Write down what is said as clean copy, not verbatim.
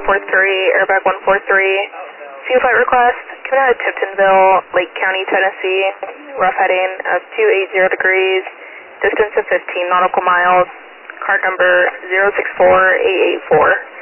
airbag 143, fuel flight request, coming out of Tiptonville, Lake County, Tennessee, rough heading of 280 degrees, distance of 15 nautical miles, card number 064884.